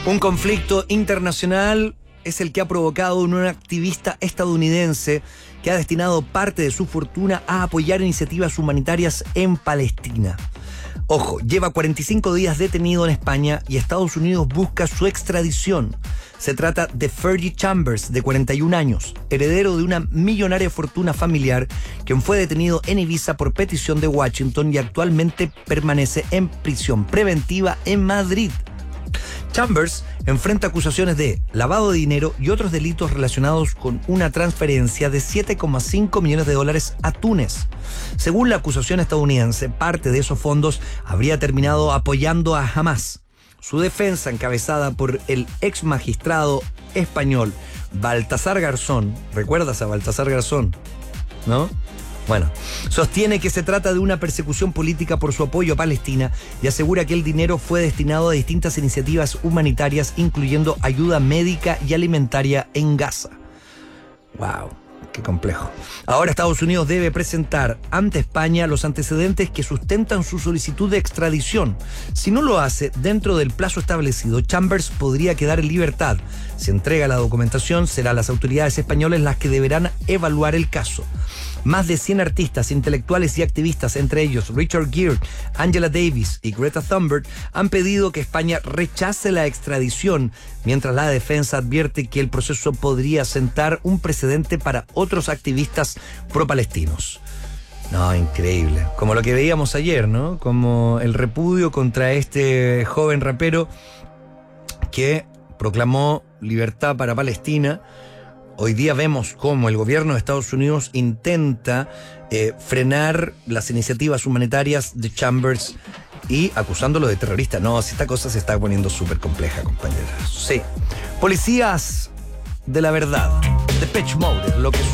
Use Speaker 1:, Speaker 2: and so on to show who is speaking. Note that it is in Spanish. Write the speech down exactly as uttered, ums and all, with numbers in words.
Speaker 1: Un conflicto internacional es el que ha provocado un activista estadounidense que ha destinado parte de su fortuna a apoyar iniciativas humanitarias en Palestina. Ojo, lleva cuarenta y cinco días detenido en España y Estados Unidos busca su extradición. Se trata de Fergie Chambers, de cuarenta y un años, heredero de una millonaria fortuna familiar, quien fue detenido en Ibiza por petición de Washington y actualmente permanece en prisión preventiva en Madrid. Chambers enfrenta acusaciones de lavado de dinero y otros delitos relacionados con una transferencia de siete coma cinco millones de dólares a Túnez. Según la acusación estadounidense, parte de esos fondos habría terminado apoyando a Hamas. Su defensa, encabezada por el ex magistrado español Baltasar Garzón, ¿recuerdas a Baltasar Garzón? ¿No? Bueno, sostiene que se trata de una persecución política por su apoyo a Palestina y asegura que el dinero fue destinado a distintas iniciativas humanitarias, incluyendo ayuda médica y alimentaria en Gaza. ¡Wow! ¡Qué complejo! Ahora Estados Unidos debe presentar ante España los antecedentes que sustentan su solicitud de extradición. Si no lo hace dentro del plazo establecido, Chambers podría quedar en libertad. Si entrega la documentación, serán las autoridades españolas las que deberán evaluar el caso. Más de cien artistas, intelectuales y activistas, entre ellos Richard Gere, Angela Davis y Greta Thunberg, han pedido que España rechace la extradición, mientras la defensa advierte que el proceso podría sentar un precedente para otros activistas pro-palestinos. No, increíble. Como lo que veíamos ayer, ¿no? Como el repudio contra este joven rapero que proclamó libertad para Palestina. Hoy día vemos cómo el gobierno de Estados Unidos intenta eh, frenar las iniciativas humanitarias de Chambers y acusándolo de terrorista. No, si esta cosa se está poniendo súper compleja, compañeros. Sí. Policías de la verdad. Depeche Mode, lo que